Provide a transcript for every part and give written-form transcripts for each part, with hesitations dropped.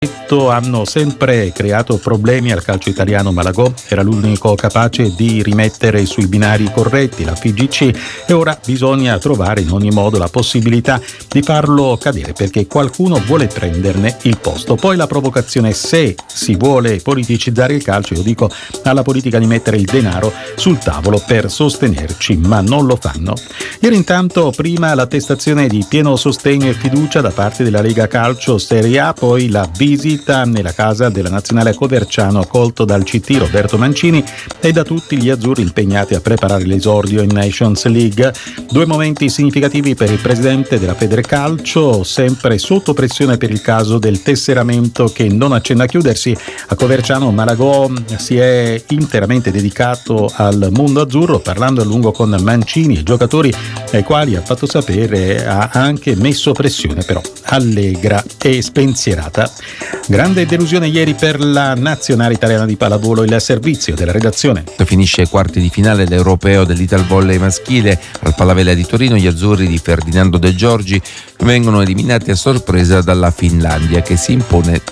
hanno sempre creato problemi al calcio italiano. Malagò era l'unico capace di rimettere sui binari corretti la FIGC e ora bisogna trovare in ogni modo la possibilità di farlo cadere, perché qualcuno vuole prenderne il posto. Poi la provocazione: se si vuole politicizzare il calcio, io dico alla politica di mettere il denaro sul tavolo per sostenerci, ma non lo fanno. Ieri intanto prima l'attestazione di pieno sostegno e fiducia da parte della Lega Calcio Serie A, poi la visita nella casa della nazionale a Coverciano accolto dal CT Roberto Mancini e da tutti gli azzurri impegnati a preparare l'esordio in Nations League. Due momenti significativi per il presidente della Federcalcio, sempre sotto pressione per il caso del tesseramento che non accenna a chiudersi. A Coverciano Malagò si è interamente dedicato al mondo azzurro, parlando a lungo con Mancini e giocatori ai quali ha fatto sapere ha anche messo pressione, però allegra e spensierata. Grande delusione ieri per la nazionale italiana di pallavolo. Il servizio della redazione. Finisce ai quarti di finale l'europeo dell'Italvolley maschile. Al Palavella di Torino gli azzurri di Ferdinando De Giorgi vengono eliminati a sorpresa dalla Finlandia, che si impone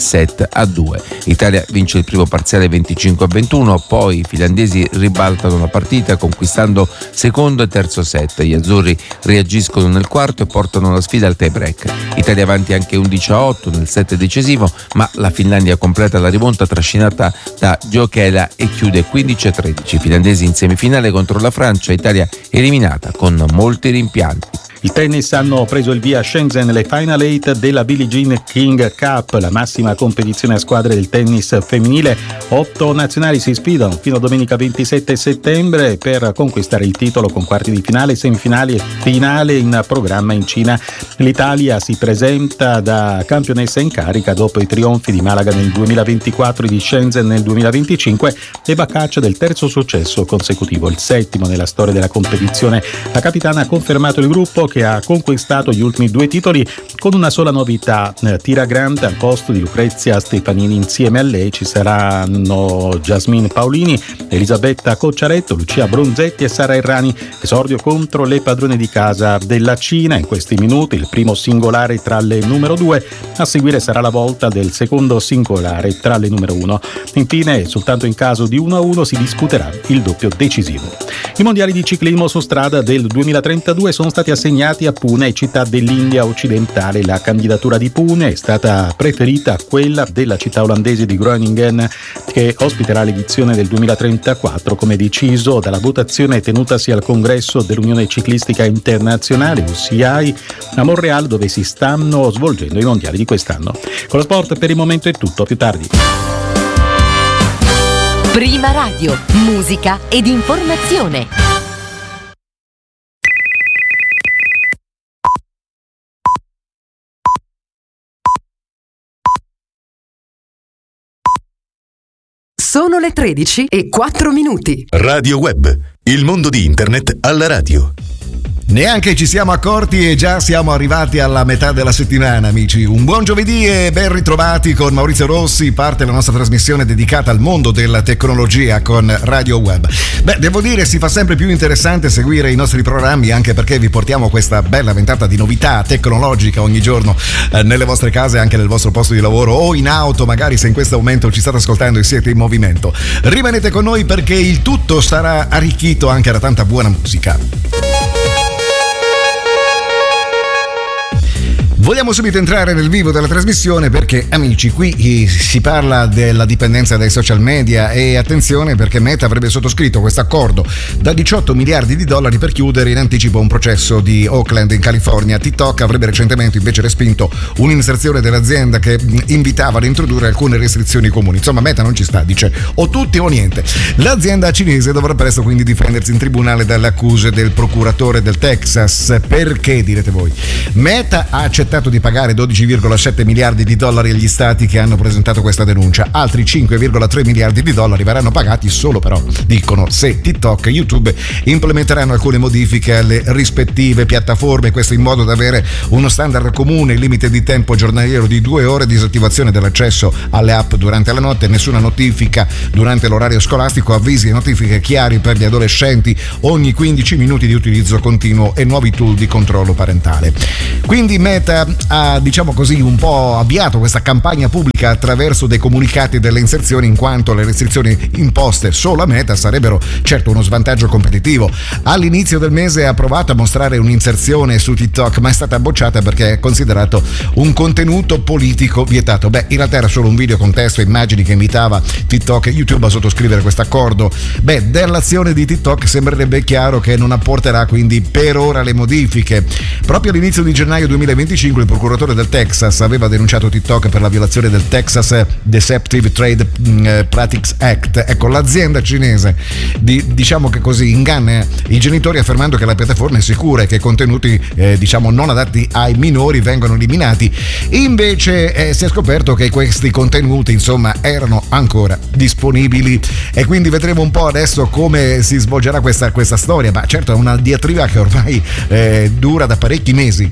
3-2. L'Italia vince il primo parziale 25-21, poi i finlandesi ribaltano la partita conquistando secondo e terzo set. Gli azzurri reagiscono nel quarto e portano la sfida al tie break. Italia avanti anche 11-8 nel set decisivo, ma la Finlandia completa la rimonta trascinata da Jokela e chiude 15-13. I finlandesi in semifinale contro la Francia, Italia eliminata con molti rimpianti. Il tennis hanno preso il via a Shenzhen le Final 8 della Billie Jean King Cup, la massima competizione a squadre del tennis femminile. 8 nazionali si sfidano fino a domenica 27 settembre per conquistare il titolo, con quarti di finale, semifinali e finale in programma in Cina. L'Italia si presenta da campionessa in carica dopo i trionfi di Malaga nel 2024 e di Shenzhen nel 2025 e va a caccia del terzo successo consecutivo, il settimo nella storia della competizione. La capitana ha confermato il gruppo, che ha conquistato gli ultimi 2 titoli con una sola novità: Tira Grant al posto di Lucrezia Stefanini. Insieme a lei ci saranno Jasmine Paolini, Elisabetta Cocciaretto, Lucia Bronzetti e Sara Errani. Esordio contro le padrone di casa della Cina. In questi minuti il primo singolare tra le numero 2, a seguire sarà la volta del secondo singolare tra le numero 1. Infine, soltanto in caso di 1-1 si disputerà il doppio decisivo. I mondiali di ciclismo su strada del 2032 sono stati assegnati a Pune, città dell'India occidentale. La candidatura di Pune è stata preferita a quella della città olandese di Groningen, che ospiterà l'edizione del 2034, come deciso dalla votazione tenutasi al congresso dell'Unione Ciclistica Internazionale, UCI, a Montreal, dove si stanno svolgendo i mondiali di quest'anno. Con lo sport per il momento è tutto, più tardi. Prima Radio, musica ed informazione. Sono le 13:04. Radio Web, il mondo di internet alla radio. Neanche ci siamo accorti e già siamo arrivati alla metà della settimana, amici. Un buon giovedì e ben ritrovati con Maurizio Rossi. Parte la nostra trasmissione dedicata al mondo della tecnologia con Radio Web. Devo dire, si fa sempre più interessante seguire i nostri programmi, anche perché vi portiamo questa bella ventata di novità tecnologica ogni giorno nelle vostre case, anche nel vostro posto di lavoro o in auto, magari se in questo momento ci state ascoltando e siete in movimento. Rimanete con noi perché il tutto sarà arricchito anche da tanta buona musica. Vogliamo subito entrare nel vivo della trasmissione perché, amici, qui si parla della dipendenza dai social media e attenzione perché Meta avrebbe sottoscritto questo accordo da $18 miliardi per chiudere in anticipo un processo di Oakland in California. TikTok avrebbe recentemente invece respinto un'inserzione dell'azienda che invitava ad introdurre alcune restrizioni comuni. Insomma, Meta non ci sta, dice o tutti o niente. L'azienda cinese dovrà presto quindi difendersi in tribunale dalle accuse del procuratore del Texas. Perché, direte voi? Meta ha accettato di pagare $12,7 miliardi agli stati che hanno presentato questa denuncia. Altri $5,3 miliardi verranno pagati solo, però, dicono, se TikTok e YouTube implementeranno alcune modifiche alle rispettive piattaforme, questo in modo da avere uno standard comune, il limite di tempo giornaliero di 2 ore, disattivazione dell'accesso alle app durante la notte, nessuna notifica durante l'orario scolastico, avvisi e notifiche chiari per gli adolescenti ogni 15 minuti di utilizzo continuo e nuovi tool di controllo parentale. Quindi Meta Meta ha, diciamo così, un po' avviato questa campagna pubblica attraverso dei comunicati e delle inserzioni, in quanto le restrizioni imposte solo a Meta sarebbero certo uno svantaggio competitivo. All'inizio del mese ha provato a mostrare un'inserzione su TikTok, ma è stata bocciata perché è considerato un contenuto politico vietato. Beh, in realtà era solo un video con testo e immagini che imitava TikTok e YouTube a sottoscrivere questo accordo. Beh, dell'azione di TikTok sembrerebbe chiaro che non apporterà quindi per ora le modifiche. Proprio all'inizio di gennaio 2025 il procuratore del Texas aveva denunciato TikTok per la violazione del Texas Deceptive Trade Practices Act. Ecco, l'azienda cinese diciamo che così inganna i genitori affermando che la piattaforma è sicura e che i contenuti diciamo non adatti ai minori vengono eliminati. Invece si è scoperto che questi contenuti insomma erano ancora disponibili, e quindi vedremo un po' adesso come si svolgerà questa storia. Ma certo è una diatriba che ormai dura da parecchi mesi.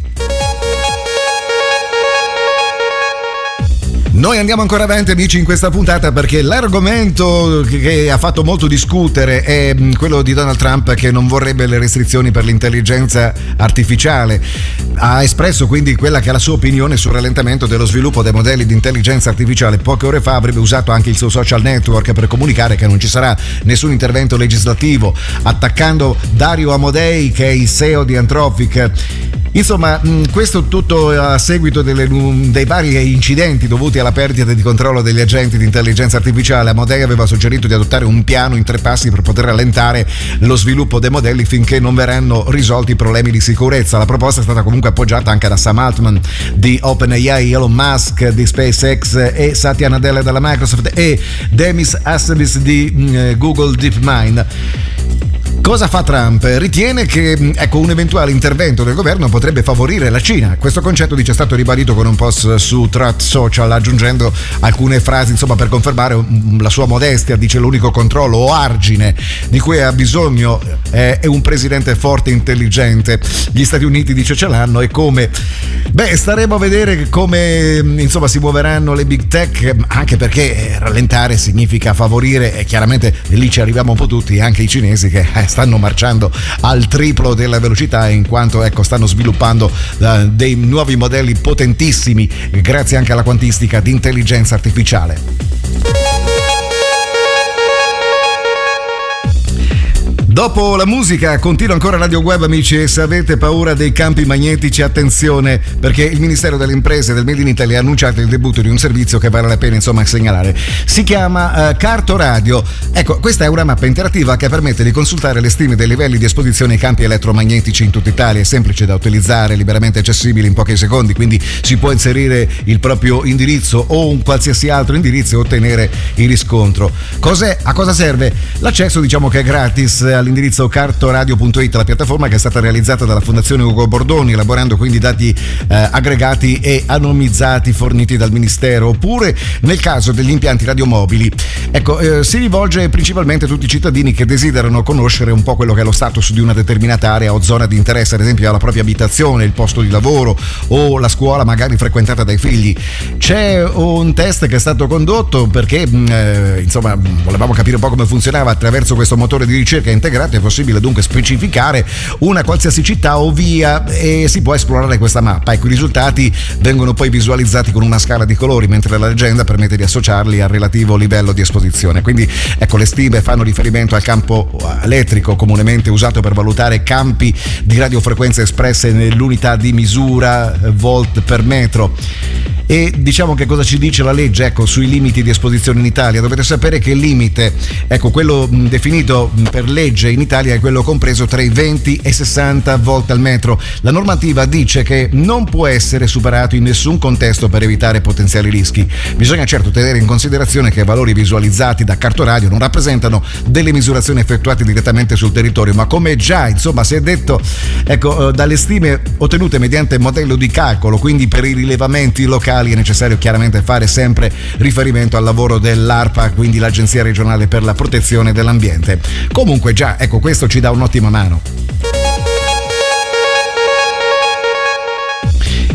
Noi andiamo ancora avanti, amici, in questa puntata, perché l'argomento che ha fatto molto discutere è quello di Donald Trump, che non vorrebbe le restrizioni per l'intelligenza artificiale. Ha espresso quindi quella che è la sua opinione sul rallentamento dello sviluppo dei modelli di intelligenza artificiale. Poche ore fa avrebbe usato anche il suo social network per comunicare che non ci sarà nessun intervento legislativo, attaccando Dario Amodei, che è il CEO di Anthropic. Insomma, questo tutto a seguito dei vari incidenti dovuti alla perdita di controllo degli agenti di intelligenza artificiale. Amodei aveva suggerito di adottare un piano in 3 passi per poter rallentare lo sviluppo dei modelli finché non verranno risolti i problemi di sicurezza. La proposta è stata comunque appoggiata anche da Sam Altman di OpenAI, Elon Musk di SpaceX e Satya Nadella della Microsoft e Demis Hassabis di Google DeepMind. Cosa fa Trump? Ritiene che un eventuale intervento del governo potrebbe favorire la Cina. Questo concetto, dice, è stato ribadito con un post su Truth Social, aggiungendo alcune frasi insomma per confermare la sua modestia. Dice: l'unico controllo o argine di cui ha bisogno è un presidente forte e intelligente. Gli Stati Uniti, dice, ce l'hanno, e come? Beh, staremo a vedere come insomma si muoveranno le big tech, anche perché rallentare significa favorire, e chiaramente lì ci arriviamo un po' tutti, anche i cinesi, che stanno marciando al triplo della velocità, in quanto stanno sviluppando dei nuovi modelli potentissimi grazie anche alla quantistica di intelligenza artificiale. Dopo la musica continua ancora Radio Web, amici, e se avete paura dei campi magnetici, attenzione, perché il Ministero delle Imprese del Made in Italy ha annunciato il debutto di un servizio che vale la pena insomma segnalare. Si chiama Cartoradio. Ecco, questa è una mappa interattiva che permette di consultare le stime dei livelli di esposizione ai campi elettromagnetici in tutta Italia. È semplice da utilizzare, liberamente accessibile in pochi secondi, quindi si può inserire il proprio indirizzo o un qualsiasi altro indirizzo e ottenere il riscontro. A cosa serve? L'accesso, diciamo che è gratis, all'indirizzo cartoradio.it, la piattaforma che è stata realizzata dalla Fondazione Ugo Bordoni, elaborando quindi dati aggregati e anonimizzati forniti dal Ministero. Oppure nel caso degli impianti radiomobili, si rivolge principalmente a tutti i cittadini che desiderano conoscere un po' quello che è lo status di una determinata area o zona di interesse, ad esempio alla propria abitazione, il posto di lavoro o la scuola magari frequentata dai figli. C'è un test che è stato condotto perché volevamo capire un po' come funzionava. Attraverso questo motore di ricerca integrato è possibile dunque specificare una qualsiasi città o via e si può esplorare questa mappa. Ecco, i risultati vengono poi visualizzati con una scala di colori, mentre la legenda permette di associarli al relativo livello di esposizione. Quindi le stime fanno riferimento al campo elettrico, comunemente usato per valutare campi di radiofrequenze espresse nell'unità di misura volt per metro. E diciamo che cosa ci dice la legge sui limiti di esposizione in Italia. Dovete sapere che il limite, quello definito per legge in Italia, è quello compreso tra i 20 e 60 volt al metro. La normativa dice che non può essere superato in nessun contesto per evitare potenziali rischi. Bisogna certo tenere in considerazione che i valori visualizzati da Cartoradio non rappresentano delle misurazioni effettuate direttamente sul territorio, ma come già si è detto, dalle stime ottenute mediante modello di calcolo. Quindi per i rilevamenti locali è necessario chiaramente fare sempre riferimento al lavoro dell'ARPA, quindi l'Agenzia Regionale per la Protezione dell'Ambiente. Comunque già, questo ci dà un'ottima mano.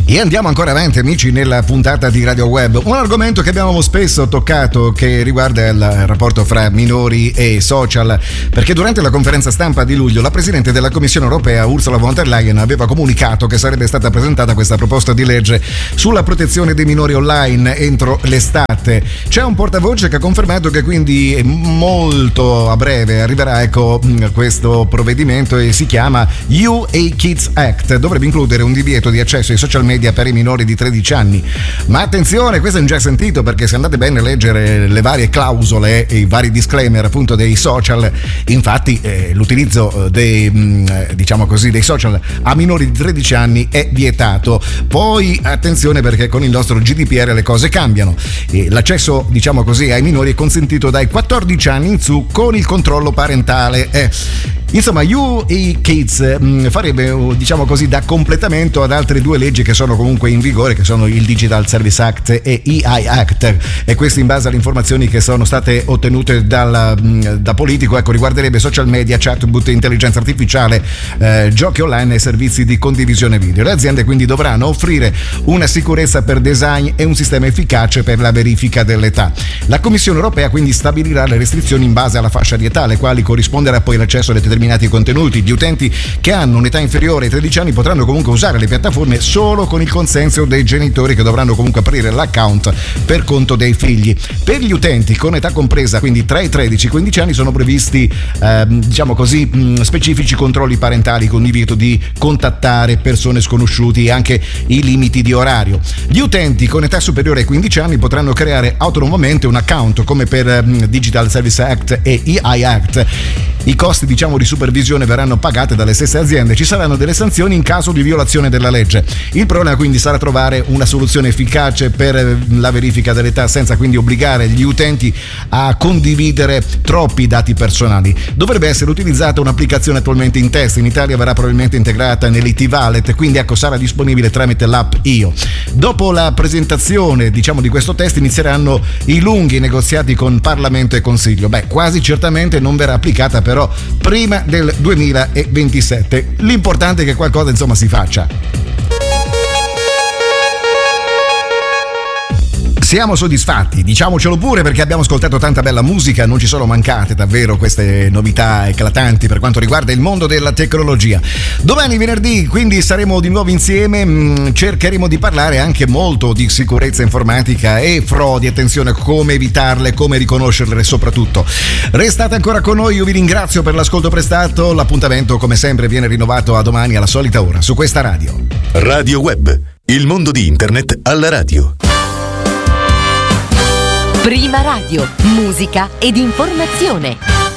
E andiamo ancora avanti, amici, nella puntata di Radio Web. Un argomento che abbiamo spesso toccato, che riguarda il rapporto fra minori e social, perché durante la conferenza stampa di luglio la Presidente della Commissione Europea, Ursula von der Leyen, aveva comunicato che sarebbe stata presentata questa proposta di legge sulla protezione dei minori online entro l'estate. C'è un portavoce che ha confermato che quindi molto a breve arriverà, questo provvedimento, e si chiama EU Kids Act. Dovrebbe includere un divieto di accesso ai social media per i minori di 13 anni. Ma attenzione, questo è un già sentito, perché se andate bene a leggere le varie clausole e i vari disclaimer appunto dei social, infatti l'utilizzo dei social a minori di 13 anni è vietato. Poi attenzione, perché con il nostro GDPR le cose cambiano. L'accesso ai minori è consentito dai 14 anni in su con il controllo parentale. Insomma, EU Kids farebbe da completamento ad altre due leggi che sono comunque in vigore, che sono il Digital Service Act e EI Act, e questo in base alle informazioni che sono state ottenute da Politico. Riguarderebbe social media, chatbot, intelligenza artificiale, giochi online e servizi di condivisione video. Le aziende quindi dovranno offrire una sicurezza per design e un sistema efficace per la verifica dell'età. La Commissione Europea quindi stabilirà le restrizioni in base alla fascia di età, alle quali corrisponderà poi l'accesso a determinati contenuti. Gli utenti che hanno un'età inferiore ai 13 anni potranno comunque usare le piattaforme solo con il consenso dei genitori, che dovranno comunque aprire l'account per conto dei figli. Per gli utenti con età compresa quindi tra i 13 e i 15 anni sono previsti specifici controlli parentali, con divieto di contattare persone sconosciute e anche i limiti di orario. Gli utenti con età superiore ai 15 anni potranno creare autonomamente un account, come per Digital Service Act e EI Act. I costi di supervisione verranno pagati dalle stesse aziende. Ci saranno delle sanzioni in caso di violazione della legge. Il problema quindi sarà trovare una soluzione efficace per la verifica dell'età, senza quindi obbligare gli utenti a condividere troppi dati personali. Dovrebbe essere utilizzata un'applicazione attualmente in test. In Italia verrà probabilmente integrata nell'IT Wallet, quindi sarà disponibile tramite l'app IO. Dopo la presentazione di questo test inizieranno i lunghi negoziati con Parlamento e Consiglio. Quasi certamente non verrà applicata però prima del 2027. L'importante è che qualcosa si faccia. Siamo soddisfatti, diciamocelo pure, perché abbiamo ascoltato tanta bella musica, non ci sono mancate davvero queste novità eclatanti per quanto riguarda il mondo della tecnologia. Domani venerdì quindi saremo di nuovo insieme, cercheremo di parlare anche molto di sicurezza informatica e frodi, attenzione, come evitarle, come riconoscerle soprattutto. Restate ancora con noi, io vi ringrazio per l'ascolto prestato, l'appuntamento come sempre viene rinnovato a domani alla solita ora su questa radio. Radio Web, il mondo di internet alla radio. Prima Radio, musica ed informazione.